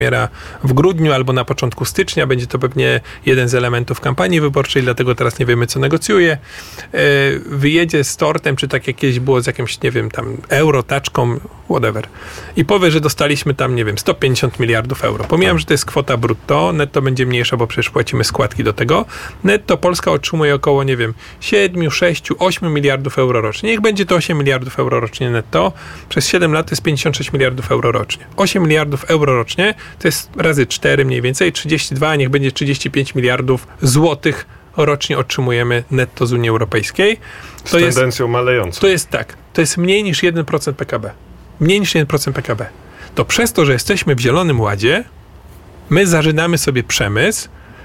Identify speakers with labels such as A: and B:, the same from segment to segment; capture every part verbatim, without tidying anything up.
A: premiera w grudniu albo na początku stycznia. Będzie to pewnie jeden z elementów kampanii wyborczej, dlatego teraz nie wiemy, co negocjuje. Wyjedzie z tortem, czy tak jak kiedyś było z jakimś, nie wiem, tam euro, taczką, whatever. I powie, że dostaliśmy tam, nie wiem, sto pięćdziesiąt miliardów euro. Pomijam, że to jest kwota brutto, netto będzie mniejsza, bo przecież płacimy składki do tego. Netto Polska otrzymuje około, nie wiem, siedem, sześć, osiem miliardów euro rocznie. Niech będzie to osiem miliardów euro rocznie netto. Przez siedem lat to jest pięćdziesiąt sześć miliardów euro rocznie. osiem miliardów euro rocznie to jest razy cztery mniej więcej, trzydzieści dwa, niech będzie trzydzieści pięć miliardów złotych rocznie otrzymujemy netto z Unii Europejskiej. To
B: z tendencją jest, malejącą.
A: To jest tak, to jest mniej niż jeden procent P K B. Mniej niż jeden procent P K B. To przez to, że jesteśmy w Zielonym Ładzie, my zażynamy sobie przemysł,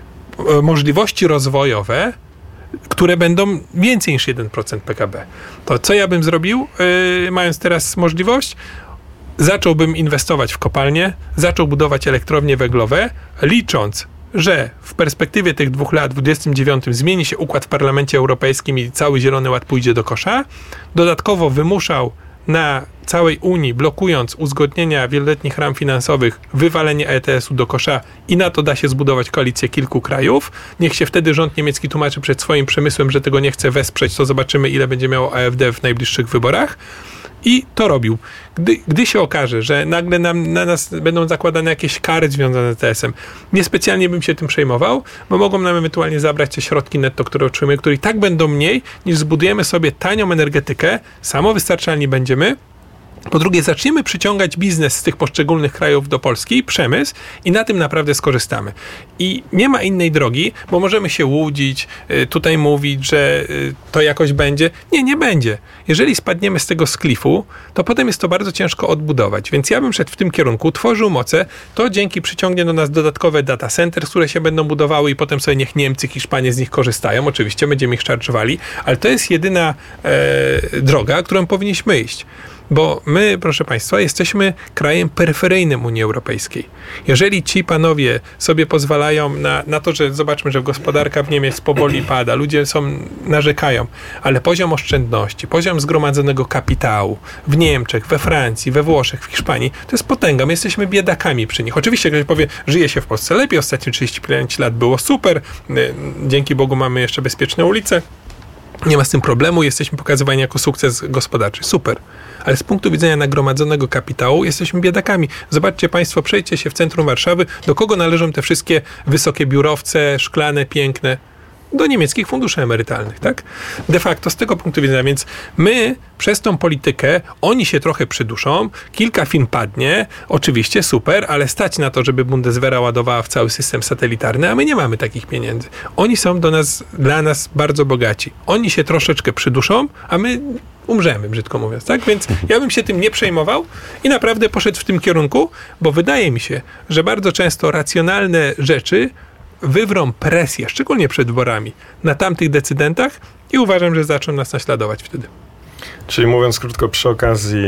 A: możliwości rozwojowe, które będą więcej niż jeden procent P K B. To co ja bym zrobił, yy, mając teraz możliwość? Zacząłbym inwestować w kopalnie, zaczął budować elektrownie węglowe, licząc, że w perspektywie tych dwóch lat, w dwudziestym dziewiątym, zmieni się układ w Parlamencie Europejskim i cały Zielony Ład pójdzie do kosza. Dodatkowo wymuszał na całej Unii, blokując uzgodnienia wieloletnich ram finansowych, wywalenie E T S u do kosza i na to da się zbudować koalicję kilku krajów. Niech się wtedy rząd niemiecki tłumaczy przed swoim przemysłem, że tego nie chce wesprzeć, to zobaczymy, ile będzie miało A F D w najbliższych wyborach. I to robił. Gdy, gdy się okaże, że nagle nam, na nas będą zakładane jakieś kary związane z E T S em, niespecjalnie bym się tym przejmował, bo mogą nam ewentualnie zabrać te środki netto, które otrzymujemy, które i tak będą mniej, niż zbudujemy sobie tanią energetykę, samowystarczalni będziemy. Po drugie, zaczniemy przyciągać biznes z tych poszczególnych krajów do Polski, przemysł, i na tym naprawdę skorzystamy. I nie ma innej drogi, bo możemy się łudzić, tutaj mówić, że to jakoś będzie. Nie, nie będzie. Jeżeli spadniemy z tego sklifu, to potem jest to bardzo ciężko odbudować. Więc ja bym szedł w tym kierunku, tworzył moce, to dzięki przyciągnie do nas dodatkowe data centers, które się będą budowały i potem sobie niech Niemcy, Hiszpanie z nich korzystają. Oczywiście będziemy ich szarżowali, ale to jest jedyna e, droga, którą powinniśmy iść. Bo my, proszę Państwa, jesteśmy krajem peryferyjnym Unii Europejskiej. Jeżeli ci panowie sobie pozwalają na, na to, że zobaczmy, że gospodarka w Niemiec powoli pada, ludzie są, narzekają, ale poziom oszczędności, poziom zgromadzonego kapitału w Niemczech, we Francji, we Włoszech, w Hiszpanii, to jest potęga. My jesteśmy biedakami przy nich. Oczywiście ktoś powie, żyje się w Polsce lepiej, ostatnie trzydzieści pięć lat było super, dzięki Bogu mamy jeszcze bezpieczne ulice. Nie ma z tym problemu, jesteśmy pokazywani jako sukces gospodarczy. Super. Ale z punktu widzenia nagromadzonego kapitału jesteśmy biedakami. Zobaczcie Państwo, przejdźcie się w centrum Warszawy, do kogo należą te wszystkie wysokie biurowce, szklane, piękne? Do niemieckich funduszy emerytalnych, tak? De facto z tego punktu widzenia, więc my przez tą politykę, oni się trochę przyduszą, kilka firm padnie, oczywiście super, ale stać na to, żeby Bundeswehra ładowała w cały system satelitarny, a my nie mamy takich pieniędzy. Oni są do nas, dla nas bardzo bogaci. Oni się troszeczkę przyduszą, a my umrzemy, brzydko mówiąc, tak? Więc ja bym się tym nie przejmował i naprawdę poszedł w tym kierunku, bo wydaje mi się, że bardzo często racjonalne rzeczy wywrą presję, szczególnie przed wyborami, na tamtych decydentach i uważam, że zaczną nas naśladować wtedy.
B: Czyli mówiąc krótko, przy okazji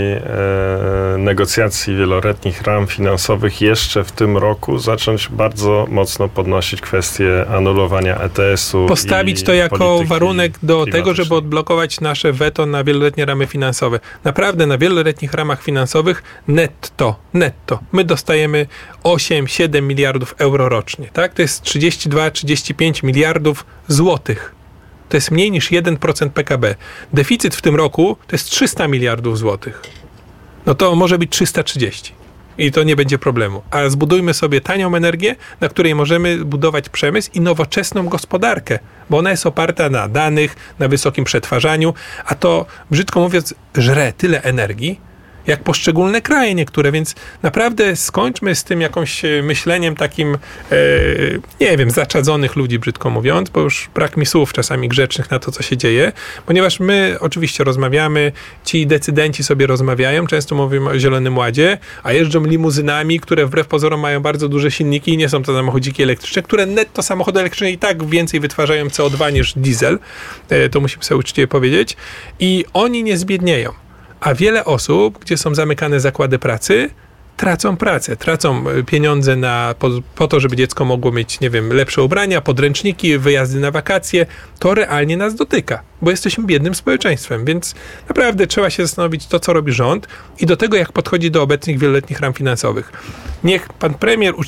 B: e, negocjacji wieloletnich ram finansowych jeszcze w tym roku zacząć bardzo mocno podnosić kwestię anulowania E T S u.
A: Postawić to jako warunek do tego, żeby odblokować nasze weto na wieloletnie ramy finansowe. Naprawdę na wieloletnich ramach finansowych netto, netto. My dostajemy osiem siedem miliardów euro rocznie. Tak? To jest trzydzieści dwa trzydzieści pięć miliardów złotych. To jest mniej niż jeden procent P K B. Deficyt w tym roku to jest trzysta miliardów złotych. No to może być trzysta trzydzieści. I to nie będzie problemu. A zbudujmy sobie tanią energię, na której możemy budować przemysł i nowoczesną gospodarkę, bo ona jest oparta na danych, na wysokim przetwarzaniu, a to, brzydko mówiąc, żre tyle energii, jak poszczególne kraje niektóre, więc naprawdę skończmy z tym jakimś myśleniem takim, e, nie wiem, zaczadzonych ludzi, brzydko mówiąc, bo już brak mi słów czasami grzecznych na to, co się dzieje, ponieważ my oczywiście rozmawiamy, ci decydenci sobie rozmawiają, często mówimy o Zielonym Ładzie, a jeżdżą limuzynami, które wbrew pozorom mają bardzo duże silniki i nie są to samochodziki elektryczne, które netto samochody elektryczne i tak więcej wytwarzają C O dwa niż diesel, e, to musimy sobie uczciwie powiedzieć, i oni nie zbiednieją. A wiele osób, gdzie są zamykane zakłady pracy, tracą pracę, tracą pieniądze na, po, po to, żeby dziecko mogło mieć, nie wiem, lepsze ubrania, podręczniki, wyjazdy na wakacje. To realnie nas dotyka, bo jesteśmy biednym społeczeństwem, więc naprawdę trzeba się zastanowić to, co robi rząd i do tego, jak podchodzi do obecnych wieloletnich ram finansowych. Niech pan premier